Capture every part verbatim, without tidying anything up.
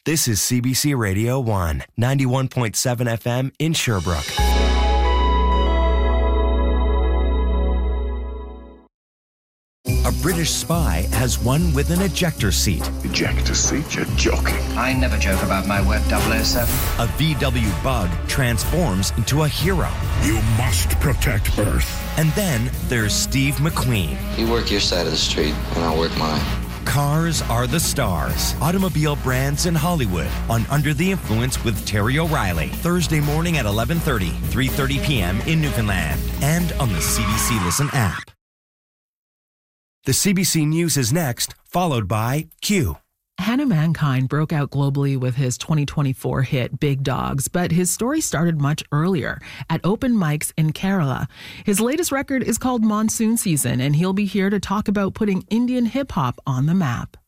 This is C B C Radio one, ninety-one point seven F M in Sherbrooke. A British spy has one with an ejector seat. Ejector seat? You're joking. I never joke about my work, double oh seven. A V W bug transforms into a hero. You must protect Earth. And then there's Steve McQueen. You work your side of the street, and I'll work mine. Cars are the stars. Automobile brands in Hollywood on Under the Influence with Terry O'Reilly. Thursday morning at eleven thirty, three thirty p.m. in Newfoundland. And on the C B C Listen app. The C B C News is next, followed by Q. Hannah Mankind broke out globally with his twenty twenty-four hit Big Dogs, but his story started much earlier at open mics in Kerala. His latest record is called Monsoon Season, and he'll be here to talk about putting Indian hip-hop on the map.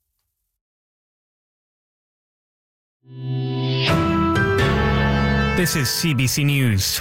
This is C B C News.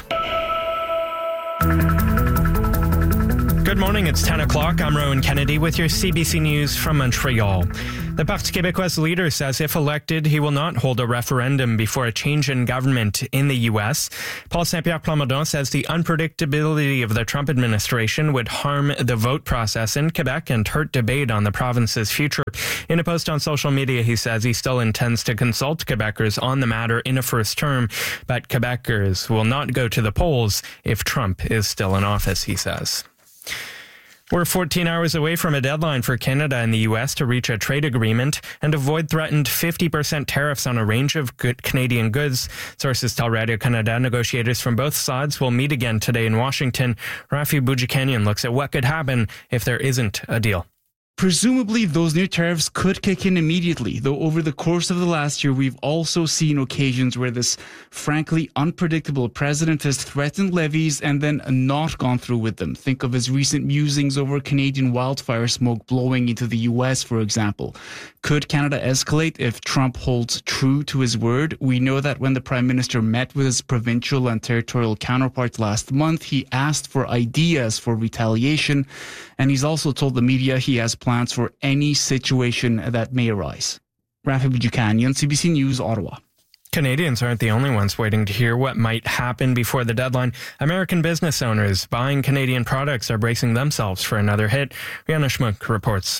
Good morning, it's ten o'clock. I'm Rowan Kennedy with your C B C News from Montreal. The Parti Québécois leader says if elected, he will not hold a referendum before a change in government in the U S. Paul Saint-Pierre Plamondon says the unpredictability of the Trump administration would harm the vote process in Quebec and hurt debate on the province's future. In a post on social media, he says he still intends to consult Quebecers on the matter in a first term, but Quebecers will not go to the polls if Trump is still in office, he says. We're fourteen hours away from a deadline for Canada and the U S to reach a trade agreement and avoid threatened fifty percent tariffs on a range of good Canadian goods. Sources tell Radio-Canada negotiators from both sides will meet again today in Washington. Rafi Boudjikanian looks at what could happen if there isn't a deal. Presumably, those new tariffs could kick in immediately, though over the course of the last year, we've also seen occasions where this frankly unpredictable president has threatened levies and then not gone through with them. Think of his recent musings over Canadian wildfire smoke blowing into the U S, for example. Could Canada escalate if Trump holds true to his word? We know that when the Prime Minister met with his provincial and territorial counterparts last month, he asked for ideas for retaliation, and he's also told the media he has plans for any situation that may arise. Rafi Boudjikanian, C B C News, Ottawa. Canadians aren't the only ones waiting to hear what might happen before the deadline. American business owners buying Canadian products are bracing themselves for another hit. Rihanna Schmuck reports.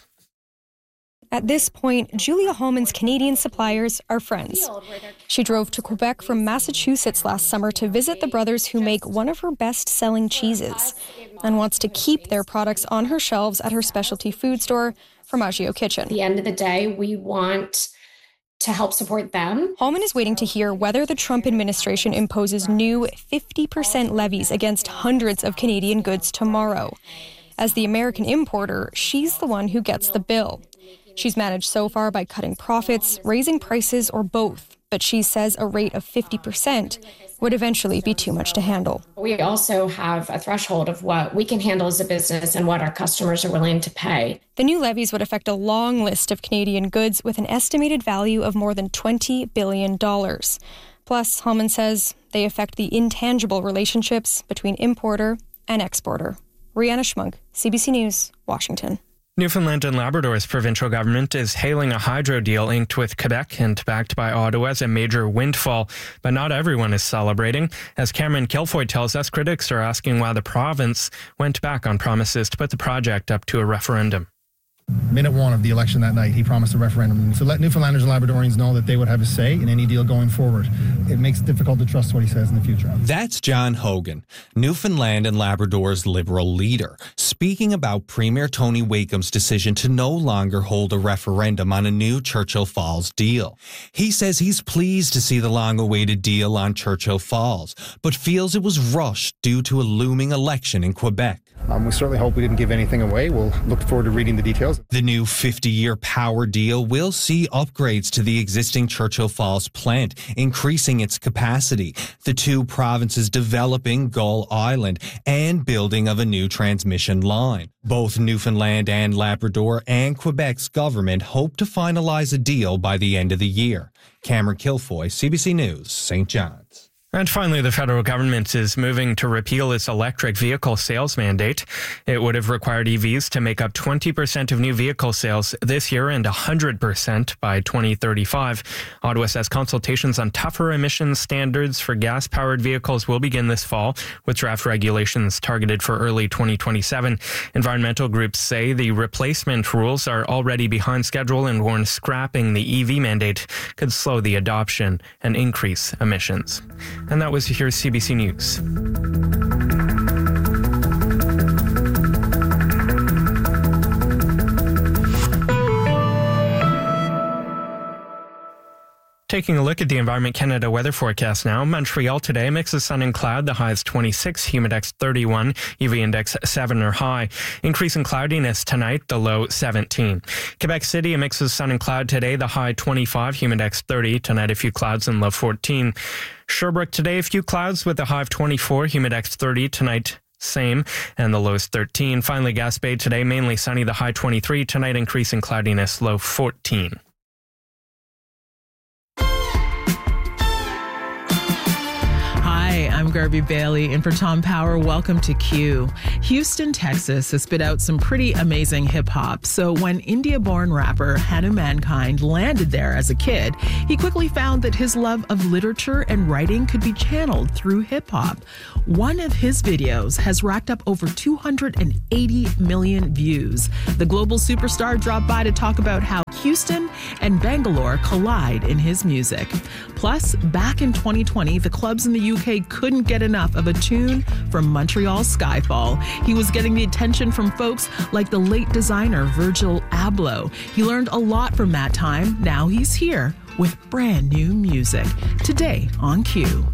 At this point, Julia Holman's Canadian suppliers are friends. She drove to Quebec from Massachusetts last summer to visit the brothers who make one of her best-selling cheeses and wants to keep their products on her shelves at her specialty food store, Formaggio Kitchen. At the end of the day, we want to help support them. Holman is waiting to hear whether the Trump administration imposes new fifty percent levies against hundreds of Canadian goods tomorrow. As the American importer, she's the one who gets the bill. She's managed so far by cutting profits, raising prices, or both. But she says a rate of fifty percent would eventually be too much to handle. We also have a threshold of what we can handle as a business and what our customers are willing to pay. The new levies would affect a long list of Canadian goods with an estimated value of more than twenty billion dollars. Plus, Holman says they affect the intangible relationships between importer and exporter. Rihanna Schmunk, C B C News, Washington. Newfoundland and Labrador's provincial government is hailing a hydro deal inked with Quebec and backed by Ottawa as a major windfall, but not everyone is celebrating. As Cameron Kilfoy tells us, critics are asking why the province went back on promises to put the project up to a referendum. Minute one of the election that night, he promised a referendum to let Newfoundlanders and Labradorians know that they would have a say in any deal going forward. It makes it difficult to trust what he says in the future. That's John Hogan, Newfoundland and Labrador's Liberal leader, speaking about Premier Tony Wakeham's decision to no longer hold a referendum on a new Churchill Falls deal. He says he's pleased to see the long-awaited deal on Churchill Falls, but feels it was rushed due to a looming election in Quebec. Um, we certainly hope we didn't give anything away. We'll look forward to reading the details. The new fifty-year power deal will see upgrades to the existing Churchill Falls plant, increasing its capacity, the two provinces developing Gull Island, and building of a new transmission line. Both Newfoundland and Labrador and Quebec's government hope to finalize a deal by the end of the year. Cameron Kilfoy, C B C News, Saint John's. And finally, the federal government is moving to repeal its electric vehicle sales mandate. It would have required E Vs to make up twenty percent of new vehicle sales this year and one hundred percent by twenty thirty-five. Ottawa says consultations on tougher emissions standards for gas-powered vehicles will begin this fall, with draft regulations targeted for early twenty twenty-seven. Environmental groups say the replacement rules are already behind schedule and warn scrapping the E V mandate could slow the adoption and increase emissions. And that was your C B C News. Taking a look at the Environment Canada weather forecast now. Montreal today, mix of sun and cloud. The high is twenty-six, humidex thirty-one, U V index seven or high. Increase in cloudiness tonight, the low seventeen. Quebec City, a mix of sun and cloud today. The high twenty-five, humidex thirty. Tonight, a few clouds and low fourteen. Sherbrooke today, a few clouds with a high of twenty-four, humidex thirty. Tonight, same, and the low is thirteen. Finally, Gaspé today, mainly sunny. The high twenty-three. Tonight, increase in cloudiness, low fourteen. Hi, I'm Garby Bailey, and for Tom Power, welcome to Q. Houston, Texas has spit out some pretty amazing hip-hop, so when India-born rapper Hanu Mankind landed there as a kid, he quickly found that his love of literature and writing could be channeled through hip-hop. One of his videos has racked up over two hundred eighty million views. The global superstar dropped by to talk about how Houston and Bangalore collide in his music. Plus, back in twenty twenty, the clubs in the U K couldn't get enough of a tune from Montreal's Skyfall. He was getting the attention from folks like the late designer Virgil Abloh. He learned a lot from that time. Now he's here with brand new music. Today on Q.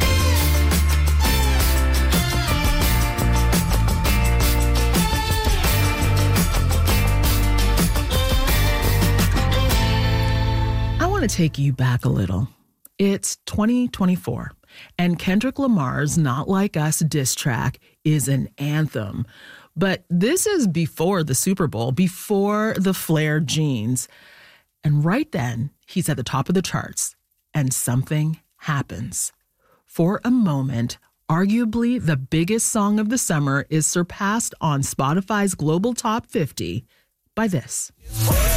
I want to take you back a little. It's twenty twenty-four, and Kendrick Lamar's Not Like Us diss track is an anthem. But this is before the Super Bowl, before the flared jeans. And right then, he's at the top of the charts, and something happens. For a moment, arguably the biggest song of the summer is surpassed on Spotify's Global Top fifty by this.